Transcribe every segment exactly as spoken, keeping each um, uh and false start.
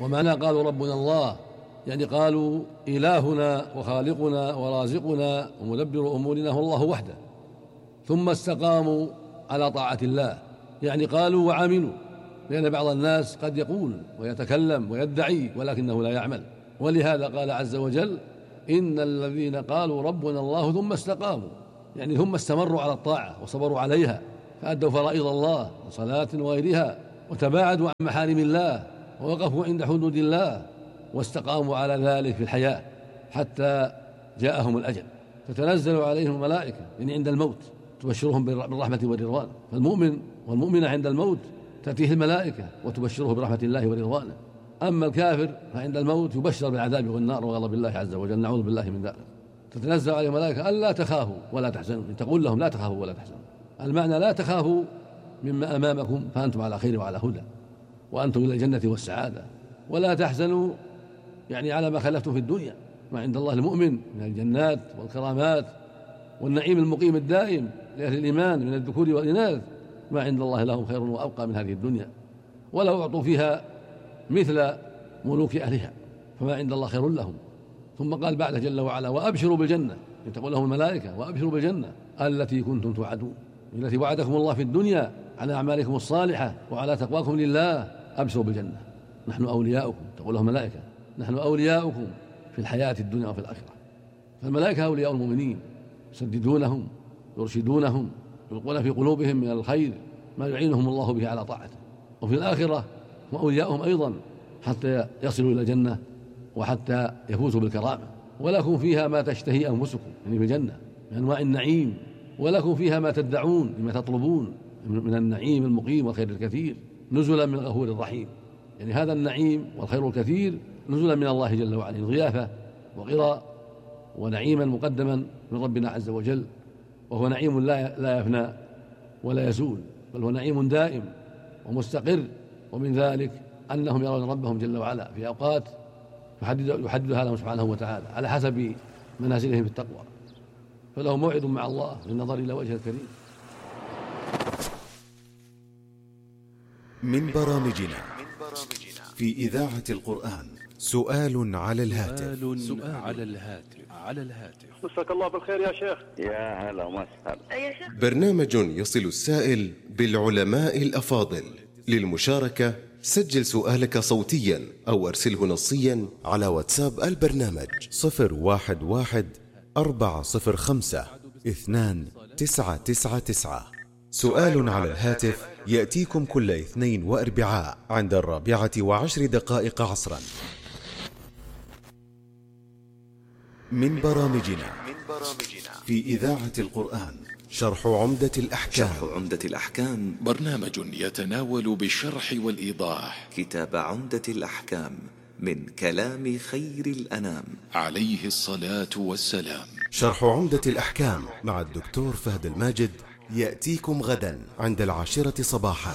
ومعنى قالوا ربنا الله يعني قالوا إلهنا وخالقنا ورازقنا ومدبر أمورنا هو الله وحده، ثم استقاموا على طاعة الله، يعني قالوا وعملوا، لأن بعض الناس قد يقول ويتكلم ويدعي ولكنه لا يعمل. ولهذا قال عز وجل إن الذين قالوا ربنا الله ثم استقاموا، يعني ثم استمروا على الطاعة وصبروا عليها، فأدوا فرائض الله وصلاة وغيرها، وتباعدوا عن محارم الله، ووقفوا عند حدود الله، واستقاموا على ذلك في الحياة حتى جاءهم الأجل، فتنزل عليهم الملائكة يعني عند الموت تبشرهم بالرحمة والرضوان. فالمؤمن والمؤمنة عند الموت تأتيه الملائكة وتبشره برحمة الله ورضوانه. أما الكافر فعند الموت يبشر بالعذاب والنار وغضب الله عز وجل، نعوذ بالله من ذلك. تتنزل عليهم الملائكة ألا تخافوا ولا تحزنوا، تقول لهم لا تخافوا ولا تحزنوا، المعنى لا تخافوا مما أمامكم فأنتم على خير وعلى هدى وأنتم إلى الجنة والسعادة، ولا تحزنوا يعني على ما خلفتم في الدنيا، ما عند الله المؤمن من الجنات والكرامات والنعيم المقيم الدائم لأهل الإيمان من الذكور والإناث، ما عند الله لهم خير وأبقى من هذه الدنيا، ولو أعطوا فيها مثل ملوك أهلها فما عند الله خير لهم. ثم قال بعد جل وعلا وأبشروا بالجنة، تقول لهم الملائكة وأبشروا بالجنة التي كنتم توعدون، التي وعدكم الله في الدنيا على أعمالكم الصالحة وعلى تقواكم لله، أبشروا بالجنة نحن أولياؤكم، تقول لهم الملائكة نحن أولياؤكم في الحياة الدنيا وفي الآخرة. فالملائكة أولياء المؤمنين يسددونهم يرشدونهم يلقون في قلوبهم من الخير ما يعينهم الله به على طاعته، وفي الآخرة هم أولياؤهم أيضا حتى يصلوا إلى الجنة وحتى يفوزوا بالكرامة. ولكم فيها ما تشتهي أنفسكم يعني في الجنة من أنواع النعيم، ولكم فيها ما تدعون مما تطلبون من النعيم المقيم والخير الكثير نزلا من غفور رحيم. يعني هذا النعيم والخير الكثير نزلا من الله جل وعلا، ضيافة وغرى ونعيما مقدما من ربنا عز وجل، وهو نعيم لا يفنى ولا يزول، بل هو نعيم دائم ومستقر. ومن ذلك أنهم يرون ربهم جل وعلا في أوقات يحددها لهم سبحانه وتعالى على حسب منازلهم في التقوى، فلهم موعد مع الله للنظر إلى وجه الكريم. من برامجنا في إذاعة القرآن سؤال على الهاتف. سؤال على الهاتف على الهاتف مساك الله بالخير يا شيخ. يا هلا وسهلا يا شيخ. برنامج يصل السائل بالعلماء الأفاضل. للمشاركة سجل سؤالك صوتيا أو أرسله نصيا على واتساب البرنامج صفر واحد واحد أربعة صفر خمسة اثنان تسعة تسعة تسعة. سؤال على الهاتف يأتيكم كل اثنين وأربعاء عند الرابعة وعشر دقائق عصرا. من برامجنا في إذاعة القرآن شرح عمدة الأحكام. شرح عمدة الأحكام برنامج يتناول بالشرح والإيضاح كتاب عمدة الأحكام من كلام خير الأنام عليه الصلاة والسلام. شرح عمدة الأحكام مع الدكتور فهد الماجد يأتيكم غدا عند العاشرة صباحا.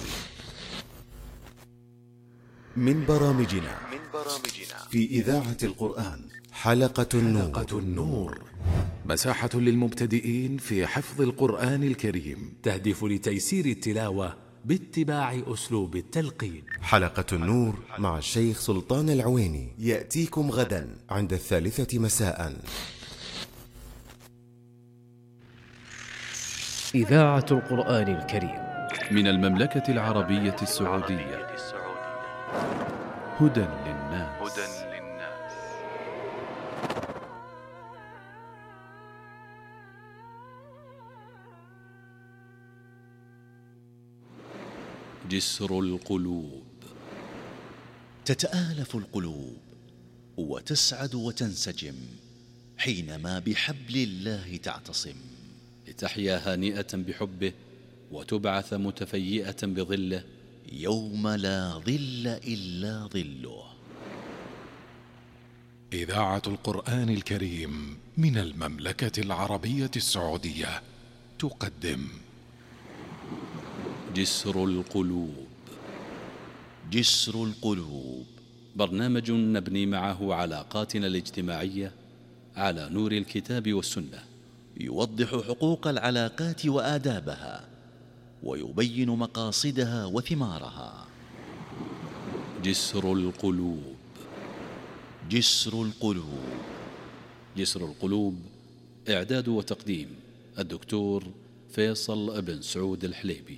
من برامجنا في إذاعة القرآن حلقة النور, حلقة النور مساحة للمبتدئين في حفظ القرآن الكريم، تهدف لتيسير التلاوة باتباع أسلوب التلقين. حلقة النور مع الشيخ سلطان العويني يأتيكم غدا عند الثالثة مساء. إذاعة القرآن الكريم من المملكة العربية السعودية. هدى للناس. جسر القلوب. تتآلف القلوب وتسعد وتنسجم حينما بحبل الله تعتصم، لتحيا هانئة بحبه وتبعث متفيئة بظله يوم لا ظل إلا ظله. إذاعة القرآن الكريم من المملكة العربية السعودية تقدم جسر القلوب. جسر القلوب برنامج نبني معه علاقاتنا الاجتماعية على نور الكتاب والسنة، يوضح حقوق العلاقات وآدابها ويبين مقاصدها وثمارها. جسر القلوب جسر القلوب. جسر القلوب، إعداد وتقديم الدكتور فيصل بن سعود الحليبي.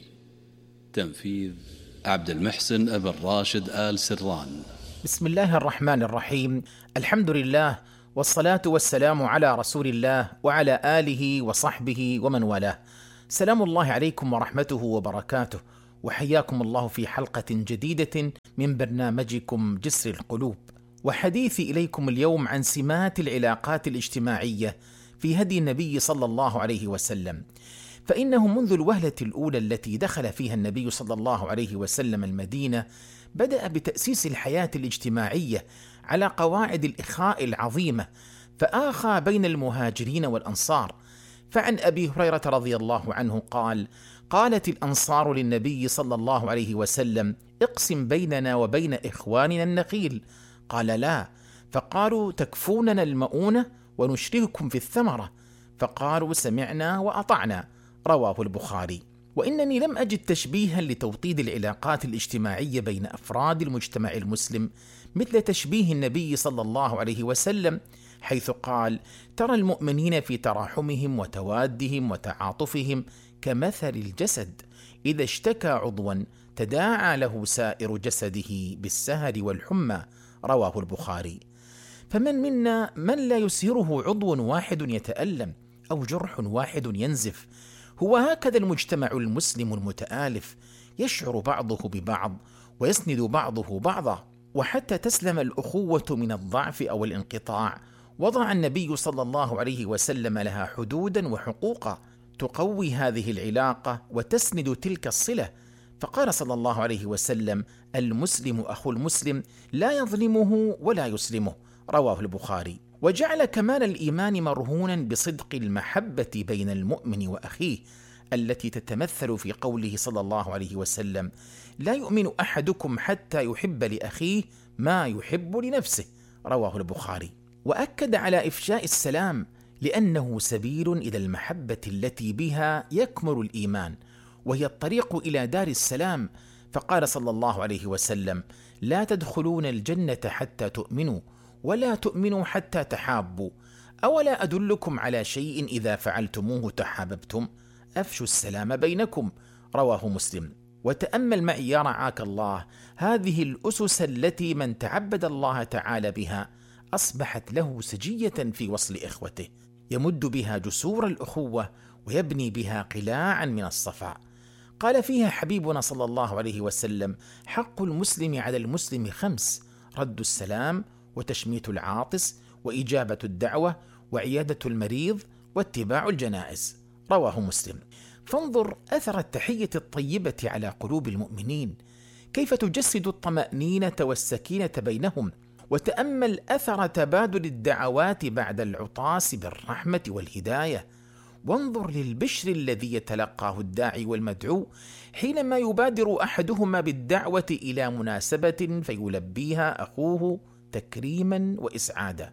تنفيذ عبد المحسن أبن راشد آل سران. بسم الله الرحمن الرحيم. الحمد لله، والصلاة والسلام على رسول الله وعلى آله وصحبه ومن والاه. سلام الله عليكم ورحمته وبركاته، وحياكم الله في حلقة جديدة من برنامجكم جسر القلوب. وحديثي إليكم اليوم عن سمات العلاقات الاجتماعية في هدي النبي صلى الله عليه وسلم. فإنه منذ الوهلة الأولى التي دخل فيها النبي صلى الله عليه وسلم المدينة بدأ بتأسيس الحياة الاجتماعية على قواعد الإخاء العظيمة، فآخى بين المهاجرين والأنصار. فعن أبي هريرة رضي الله عنه قال: قالت الأنصار للنبي صلى الله عليه وسلم: اقسم بيننا وبين إخواننا النخيل. قال: لا. فقالوا: تكفوننا المؤونة ونشرككم في الثمرة. فقالوا: سمعنا وأطعنا. رواه البخاري. وإنني لم أجد تشبيها لتوطيد العلاقات الاجتماعية بين أفراد المجتمع المسلم مثل تشبيه النبي صلى الله عليه وسلم، حيث قال: ترى المؤمنين في تراحمهم وتوادهم وتعاطفهم كمثل الجسد إذا اشتكى عضوا تداعى له سائر جسده بالسهر والحمى. رواه البخاري. فمن منا من لا يسهره عضو واحد يتألم أو جرح واحد ينزف؟ هو هكذا المجتمع المسلم المتآلف، يشعر بعضه ببعض ويسند بعضه بعضا. وحتى تسلم الأخوة من الضعف أو الانقطاع، وضع النبي صلى الله عليه وسلم لها حدودا وحقوقا تقوي هذه العلاقة وتسند تلك الصلة. فقال صلى الله عليه وسلم: المسلم أخو المسلم لا يظلمه ولا يسلمه. رواه البخاري. وجعل كمال الإيمان مرهونا بصدق المحبة بين المؤمن وأخيه، التي تتمثل في قوله صلى الله عليه وسلم: لا يؤمن أحدكم حتى يحب لأخيه ما يحب لنفسه. رواه البخاري. وأكد على إفشاء السلام، لأنه سبيل إلى المحبة التي بها يكمل الإيمان، وهي الطريق إلى دار السلام. فقال صلى الله عليه وسلم: لا تدخلون الجنة حتى تؤمنوا، ولا تؤمنوا حتى تحابوا. أولا أدلكم على شيء إذا فعلتموه تحاببتم؟ أفشوا السلام بينكم. رواه مسلم. وتأمل معي يا رعاك الله هذه الأسس التي من تعبد الله تعالى بها أصبحت له سجية في وصل إخوته، يمد بها جسور الأخوة ويبني بها قلاعا من الصفاء. قال فيها حبيبنا صلى الله عليه وسلم: حق المسلم على المسلم خمس: رد السلام، وتشميت العاطس، وإجابة الدعوة، وعيادة المريض، واتباع الجنائز. رواه مسلم. فانظر أثر التحية الطيبة على قلوب المؤمنين، كيف تجسد الطمأنينة والسكينة بينهم. وتأمل أثر تبادل الدعوات بعد العطاس بالرحمة والهداية. وانظر للبشر الذي يتلقاه الداعي والمدعو حينما يبادر أحدهما بالدعوة إلى مناسبة فيلبيها أخوه تكريما وإسعادا.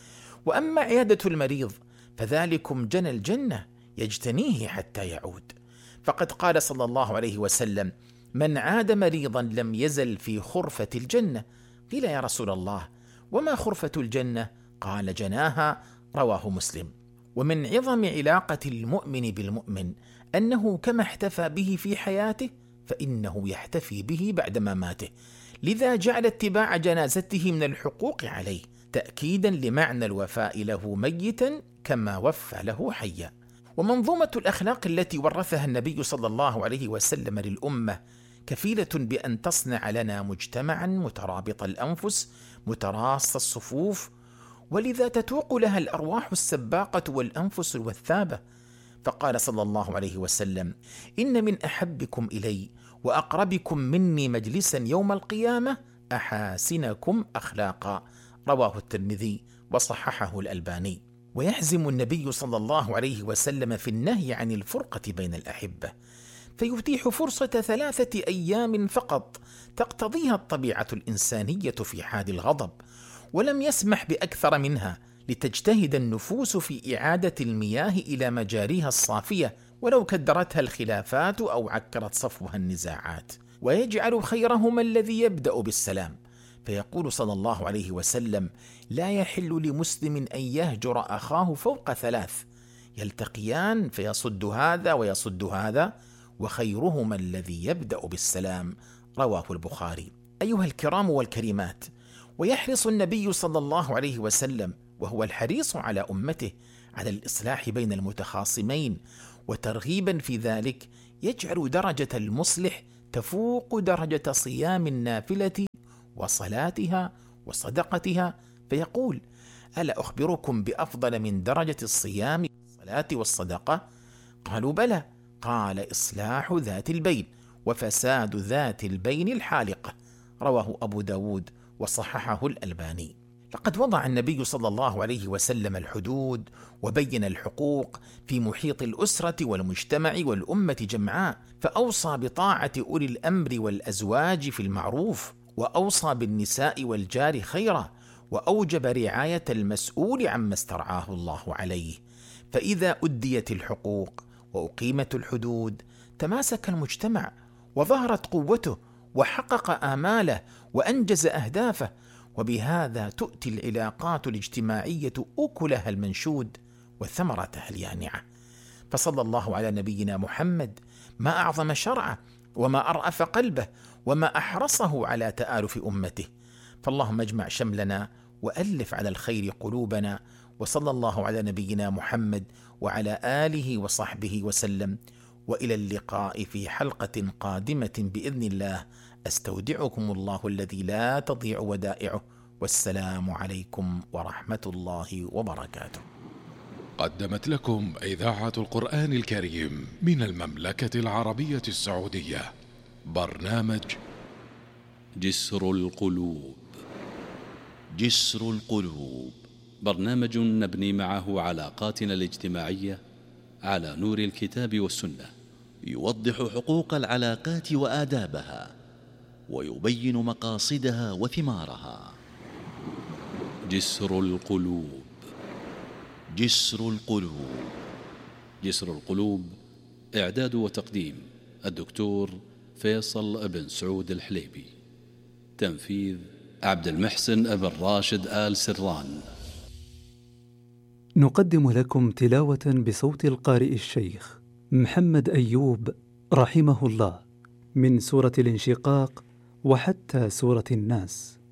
وأما عيادة المريض فذلكم جنى الجنة يجتنيه حتى يعود. فقد قال صلى الله عليه وسلم: من عاد مريضا لم يزل في خرفة الجنة. قيل: يا رسول الله، وما خرفة الجنة؟ قال: جناها. رواه مسلم. ومن عظم علاقة المؤمن بالمؤمن أنه كما احتفى به في حياته فإنه يحتفي به بعد مماته، لذا جعل اتباع جنازته من الحقوق عليه، تأكيدا لمعنى الوفاء له ميتا كما وفى له حيا. ومنظومة الأخلاق التي ورثها النبي صلى الله عليه وسلم للأمة كفيلة بأن تصنع لنا مجتمعا مترابط الأنفس متراص الصفوف، ولذا تتوق لها الأرواح السباقة والأنفس الوثابة. فقال صلى الله عليه وسلم: إن من أحبكم إلي وأقربكم مني مجلسا يوم القيامة أحاسنكم أخلاقا. رواه الترمذي وصححه الألباني. ويحزم النبي صلى الله عليه وسلم في النهي عن الفرقة بين الأحبة، فيتيح فرصة ثلاثة أيام فقط تقتضيها الطبيعة الإنسانية في حال الغضب، ولم يسمح بأكثر منها لتجتهد النفوس في إعادة المياه إلى مجاريها الصافية ولو كدرتها الخلافات أو عكرت صفوها النزاعات. ويجعل خيرهما الذي يبدأ بالسلام، فيقول صلى الله عليه وسلم: لا يحل لمسلم أن يهجر أخاه فوق ثلاث، يلتقيان فيصد هذا ويصد هذا، وخيرهما الذي يبدأ بالسلام. رواه البخاري. أيها الكرام والكريمات، ويحرص النبي صلى الله عليه وسلم، وهو الحريص على أمته، على الإصلاح بين المتخاصمين، وترغيبا في ذلك يجعل درجة المصلح تفوق درجة صيام النافلة وصلاتها وصدقتها، فيقول: ألا أخبركم بأفضل من درجة الصيام والصلاة والصدقة؟ قالوا: بلى. قال: إصلاح ذات البين، وفساد ذات البين الحالقة. رواه أبو داود وصححه الألباني. لقد وضع النبي صلى الله عليه وسلم الحدود وبين الحقوق في محيط الأسرة والمجتمع والأمة جمعاء، فأوصى بطاعة أولي الأمر والأزواج في المعروف، وأوصى بالنساء والجار خيرا، وأوجب رعاية المسؤول عما استرعاه الله عليه. فإذا أديت الحقوق وأقيمت الحدود تماسك المجتمع، وظهرت قوته، وحقق آماله، وأنجز أهدافه، وبهذا تؤتي العلاقات الاجتماعية أكلها المنشود وثمرتها اليانعة. فصلى الله على نبينا محمد، ما أعظم شرعه، وما أرأف قلبه، وما أحرصه على تآلف أمته. فاللهم اجمع شملنا وألف على الخير قلوبنا، وصلى الله على نبينا محمد وعلى آله وصحبه وسلم. وإلى اللقاء في حلقة قادمة بإذن الله. أستودعكم الله الذي لا تضيع ودائعه، والسلام عليكم ورحمة الله وبركاته. قدمت لكم إذاعة القرآن الكريم من المملكة العربية السعودية برنامج جسر القلوب. جسر القلوب، برنامج نبني معه علاقاتنا الاجتماعية على نور الكتاب والسنة، يوضح حقوق العلاقات وآدابها، ويبين مقاصدها وثمارها. جسر القلوب. جسر القلوب. جسر القلوب، إعداد وتقديم الدكتور فيصل بن سعود الحليبي. تنفيذ عبد المحسن ابن راشد آل سران. نقدم لكم تلاوة بصوت القارئ الشيخ محمد أيوب رحمه الله من سورة الانشقاق وحتى سورة الناس.